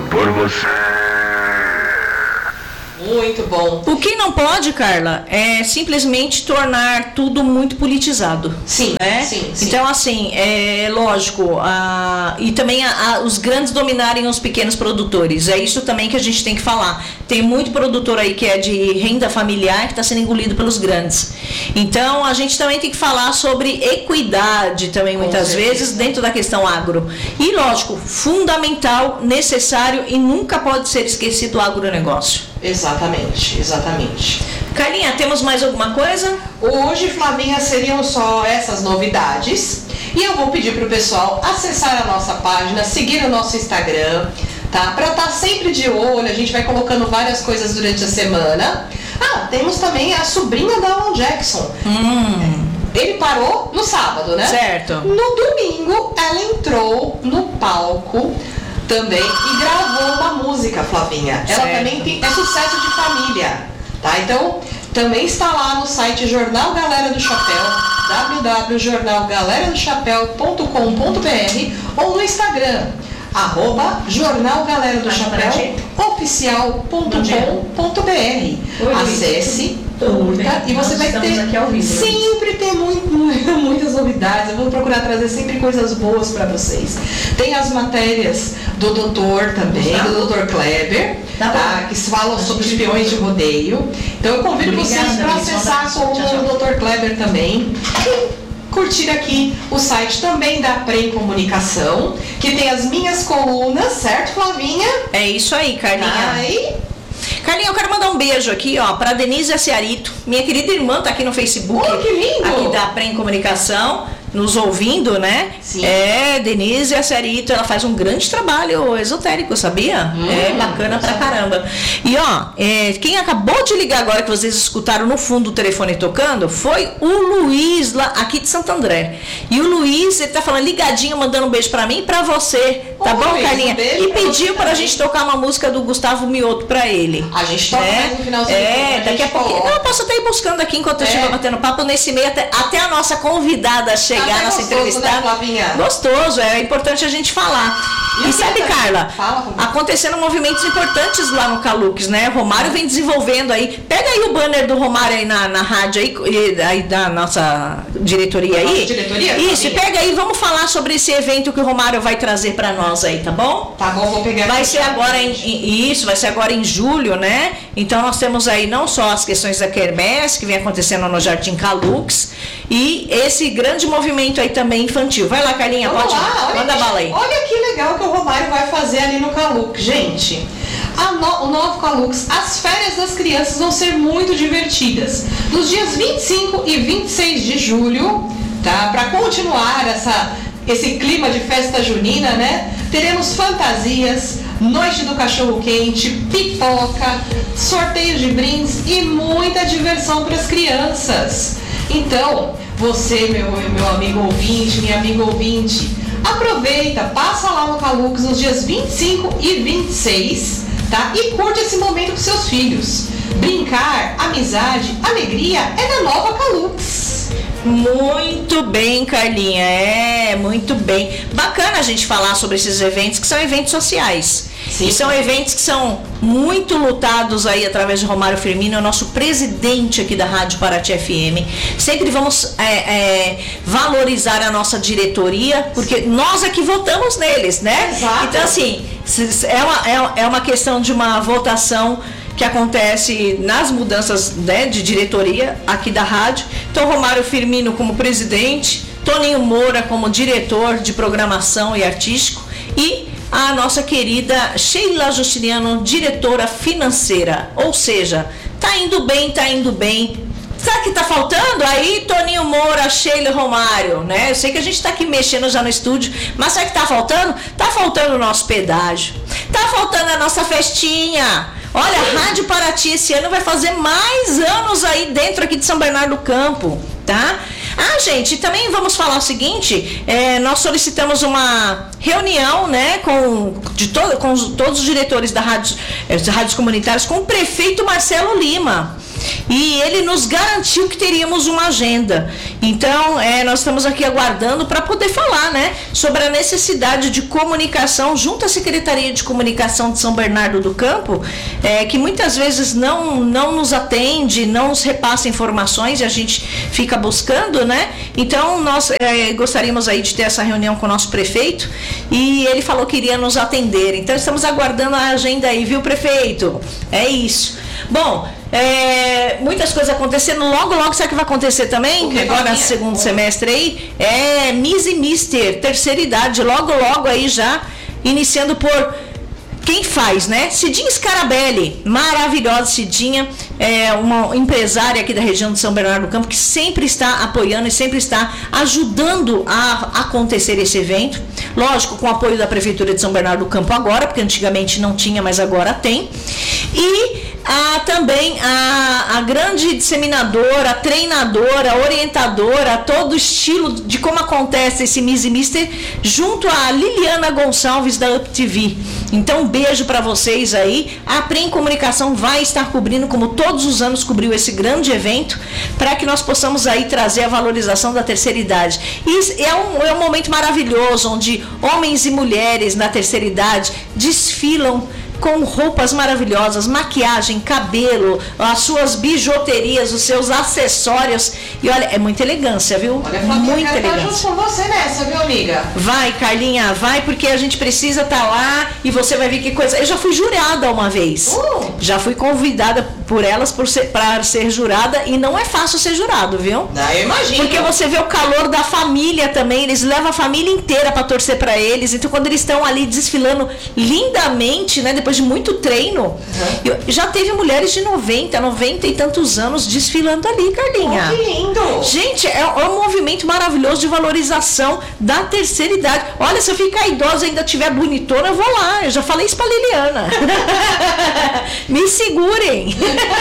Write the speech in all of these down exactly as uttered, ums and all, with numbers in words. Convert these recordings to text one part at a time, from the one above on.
por você. Muito bom. O que não pode, Carla, é simplesmente tornar tudo muito politizado. Sim, né? sim, sim. Então, assim, é lógico, a, e também a, a, os grandes dominarem os pequenos produtores. É isso também que a gente tem que falar. Tem muito produtor aí que é de renda familiar que está sendo engolido pelos grandes. Então, a gente também tem que falar sobre equidade também, Com muitas certeza. vezes, dentro da questão agro. E, lógico, fundamental, necessário e nunca pode ser esquecido o agronegócio. Exatamente, exatamente. Carlinha, temos mais alguma coisa? Hoje, Flavinha, seriam só essas novidades. E eu vou pedir para o pessoal acessar a nossa página, seguir o nosso Instagram, tá? Para estar sempre de olho, a gente vai colocando várias coisas durante a semana. Ah, temos também a sobrinha da Alan Jackson. Hum. Ele parou no sábado, né? Certo. No domingo, ela entrou no palco também e gravou uma música, Flavinha. Ela Certo. também tem, é sucesso de família, tá? Então, também está lá no site Jornal Galera do Chapéu, w w w ponto jornal galera do chapéu ponto com ponto b r, ou no Instagram, arroba Jornal Galera do Chapéu oficial ponto com ponto b r. Acesse, curta e você vai ter sempre ter muito, muitas novidades. Eu vou procurar trazer sempre coisas boas para vocês. Tem as matérias do doutor também, do doutor Kleber, Tá tá, que falam sobre os peões de rodeio. Então eu convido Obrigada, vocês para Miss. acessar a coluna do doutor Kleber também. E curtir aqui o site também da Prem Comunicação, que tem as minhas colunas, certo, Flavinha? É isso aí, Carlinha. Aí, Carlinha, eu quero mandar um beijo aqui, ó, pra Denise Aciarito, minha querida irmã, tá aqui no Facebook. Oh, que lindo! Aqui da Prem Comunicação, nos ouvindo, né? Sim. É, Denise Aciarito, ela faz um grande trabalho esotérico, sabia? Hum, é bacana pra caramba. E ó, é, quem acabou de ligar agora, que vocês escutaram no fundo o telefone tocando, foi o Luiz, lá aqui de Santo André. E o Luiz, ele tá falando ligadinho, mandando um beijo pra mim e pra você. Tá Ô, bom, Luiz, Carlinha? um beijo E pra pediu você pra também. gente tocar uma música do Gustavo Mioto pra ele. a gente toca É, mais no finalzinho. é, a daqui a gente pouquinho. coloca. Não, eu posso até ir buscando aqui enquanto eu É. estiver batendo papo nesse meio, até, até a nossa convidada chegar, Tá nossa gostoso, entrevistada. né, Flavinha? Gostoso, é importante a gente falar. E E, o sabe, que tá- Carla, Fala, Flavinha. acontecendo movimentos importantes lá no Calux, né? Romário vem desenvolvendo aí. Pega aí o banner do Romário aí na, na rádio aí, e- aí da nossa diretoria aí. Nossa diretoria, Isso, e Flavinha? pega aí, vamos falar sobre esse evento que o Romário vai trazer pra nós aí, tá bom? Tá bom, vou pegar Vai aqui. ser agora em, em- isso, vai ser agora em julho, né? Então nós temos aí não só as questões da quermesse que vem acontecendo no Jardim Calux e esse grande movimento aí também infantil. Vai lá, Carlinha, Vamos pode lá, olha, manda que, bala aí. olha que legal que o Romário vai fazer ali no Calux, gente. A no- o novo Calux, as férias das crianças vão ser muito divertidas. Nos dias vinte e cinco e vinte e seis de julho, tá? Para continuar essa, esse clima de festa junina, né? Teremos fantasias, noite do cachorro quente, pipoca, sorteio de brindes e muita diversão para as crianças. Então, você, meu, meu amigo ouvinte, minha amiga ouvinte, aproveita, passa lá no Calux nos dias vinte e cinco e vinte e seis, tá? E curte esse momento com seus filhos. Brincar, amizade, alegria é na nova Calux. Muito bem, Carlinha, é, muito bem. Bacana a gente falar sobre esses eventos, que são eventos sociais. Sim. E são eventos que são muito lutados aí através de Romário Firmino, é o nosso presidente aqui da Rádio Paraty F M. Sempre vamos é, é, valorizar a nossa diretoria, porque nós é que votamos neles, né? Exato. Então, assim, se- é uma, é, é uma questão de uma votação que acontece nas mudanças, né, de diretoria aqui da rádio. Então, Romário Firmino como presidente, Toninho Moura como diretor de programação e artístico e a nossa querida Sheila Justiniano, diretora financeira. Ou seja, tá indo bem, tá indo bem. Sabe o que tá faltando? Aí, Toninho Moura, Sheila e Romário, né? Eu sei que a gente tá aqui mexendo já no estúdio, mas sabe o que tá faltando? Tá faltando o nosso pedágio. Tá faltando a nossa festinha. Olha, a Rádio Paraty esse ano vai fazer mais anos aí dentro aqui de São Bernardo do Campo, tá? Ah, gente, também vamos falar o seguinte, é, nós solicitamos uma reunião, né, com, de todo, com os- todos os diretores da rádio, eh, das rádios comunitárias, com o prefeito Marcelo Lima. e ele nos garantiu que teríamos uma agenda. Então, é, nós estamos aqui aguardando para poder falar, né, sobre a necessidade de comunicação junto à Secretaria de Comunicação de São Bernardo do Campo, é, que muitas vezes não, não nos atende, não nos repassa informações e a gente fica buscando, né? Então, nós é, gostaríamos aí de ter essa reunião com o nosso prefeito e ele falou que iria nos atender. Então, estamos aguardando a agenda aí, viu, prefeito? É isso. Bom, é, muitas coisas acontecendo. Logo, logo, sabe o que vai acontecer também? Okay, agora, no segundo semestre aí, é Miss e Mister, terceira idade. Logo, logo aí já, iniciando por quem faz, né? Cidinha Scarabelli, maravilhosa Cidinha, é uma empresária aqui da região de São Bernardo do Campo que sempre está apoiando e sempre está ajudando a acontecer esse evento. Lógico, com o apoio da Prefeitura de São Bernardo do Campo agora, porque antigamente não tinha, mas agora tem. E a, também a, a grande disseminadora, treinadora, orientadora, todo o estilo de como acontece esse Miss e Mister, junto a Liliana Gonçalves da Up T V. Então, um beijo para vocês aí. A Prem Comunicação vai estar cobrindo, como todos os anos cobriu esse grande evento, para que nós possamos aí trazer a valorização da terceira idade. E é um, é um momento maravilhoso, onde homens e mulheres na terceira idade desfilam com roupas maravilhosas, maquiagem, cabelo, as suas bijuterias, os seus acessórios. E olha, é muita elegância, viu? Olha, Flavinha, muita eu quero elegância. estar junto com você nessa, viu, amiga? Vai, Carlinha, vai, porque a gente precisa estar lá e você vai ver que coisa. Eu já fui jurada uma vez. Uh. Já fui convidada por elas por ser, para ser jurada e não é fácil ser jurado, viu? Ah, eu imagino. Porque você vê o calor da família também, eles levam a família inteira para torcer para eles. Então, quando eles estão ali desfilando lindamente, né, depois de muito treino, uhum. eu, já teve mulheres de noventa, noventa e tantos anos desfilando ali, Carlinha. Oh, que lindo! Gente, é, é um movimento maravilhoso de valorização da terceira idade. Olha, se eu ficar idosa e ainda tiver bonitona, eu vou lá. Eu já falei isso pra Liliana. Me segurem.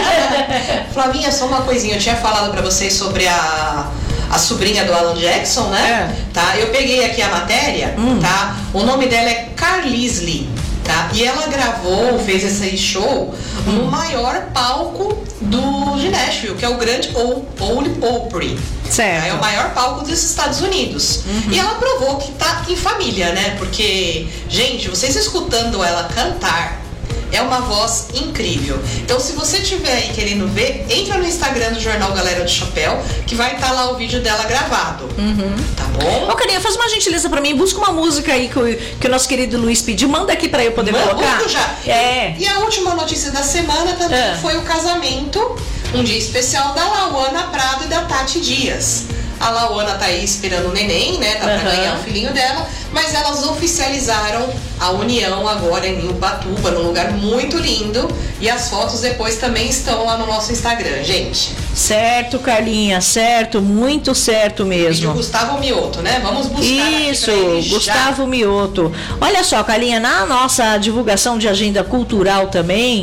Flavinha, só uma coisinha. Eu tinha falado pra vocês sobre a... a sobrinha do Alan Jackson, né? É. Tá? Eu peguei aqui a matéria, hum. tá? O nome dela é Carlisle Lee. Tá? E ela gravou, fez esse show hum. no maior palco do, de Nashville, que é o grande Ole Opry. Certo. Tá? É o maior palco dos Estados Unidos. Uhum. E ela provou que tá em família, né? Porque, gente, vocês escutando ela cantar, é uma voz incrível. Então, se você estiver aí querendo ver, entra no Instagram do Jornal Galera do Chapéu, que vai estar tá lá o vídeo dela gravado. Uhum. Tá bom? Ô, Carinha, faz uma gentileza pra mim, busca uma música aí que o, que o nosso querido Luiz pediu. Manda aqui pra eu poder Manda, colocar. Já. É. E a última notícia da semana também é. foi o casamento, um dia especial da Lauana Prado e da Tati Dias. A Lauana tá aí esperando o neném, né? Tá pra uhum. ganhar o filhinho dela. Mas elas oficializaram a união agora em Ubatuba, num lugar muito lindo. E as fotos depois também estão lá no nosso Instagram, gente. Certo, Carlinha, certo, muito certo mesmo. E o Gustavo Mioto, né? Vamos buscar Isso, aqui pra ele Gustavo já. Mioto. Olha só, Carlinha, na nossa divulgação de agenda cultural também,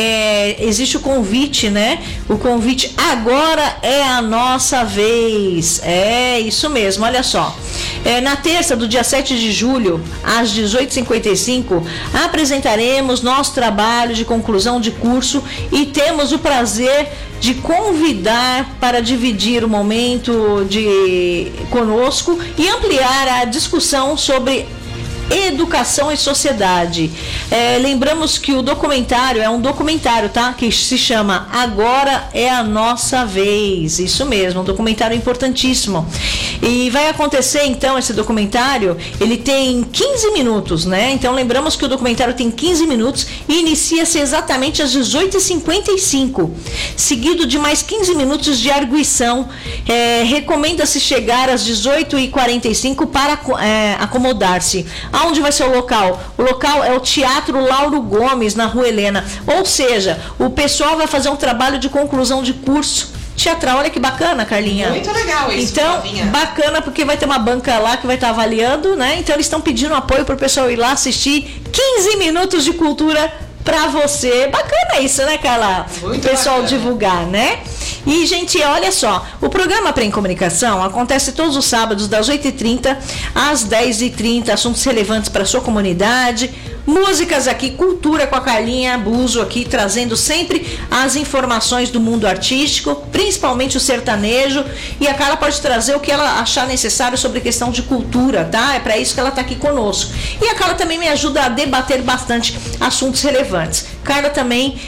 é, existe o convite, né? O convite Agora é a Nossa Vez. É, isso mesmo, olha só. É, na terça do dia sete de julho, às dezoito e cinquenta e cinco, apresentaremos nosso trabalho de conclusão de curso e temos o prazer de convidar para dividir o momento de conosco e ampliar a discussão sobre educação e sociedade. É, lembramos que o documentário é um documentário, tá? Que se chama Agora é a Nossa Vez. Isso mesmo, um documentário importantíssimo. E vai acontecer, então, esse documentário, ele tem quinze minutos, né? Então, lembramos que o documentário tem quinze minutos e inicia-se exatamente às dezoito e cinquenta e cinco, seguido de mais quinze minutos de arguição. É, recomenda-se chegar às dezoito e quarenta e cinco para é, acomodar-se. Aonde vai ser o local? O local é o Teatro Lauro Gomes, na Rua Helena. Ou seja, o pessoal vai fazer um trabalho de conclusão de curso teatral. Olha que bacana, Carlinha. Muito legal isso, então, Flavinha. Bacana, porque vai ter uma banca lá que vai estar avaliando, né? Então, eles estão pedindo apoio para o pessoal ir lá assistir quinze minutos de cultura para você. Bacana isso, né, Carla? Muito o pessoal bacana. divulgar, né? E, gente, olha só, o programa Prem Comunicação acontece todos os sábados, das oito e trinta às dez e trinta, assuntos relevantes para a sua comunidade, músicas aqui, cultura com a Carlinha Buzo aqui, trazendo sempre as informações do mundo artístico, principalmente o sertanejo, e a Carla pode trazer o que ela achar necessário sobre questão de cultura, tá? É para isso que ela está aqui conosco. E a Carla também me ajuda a debater bastante assuntos relevantes. Carla também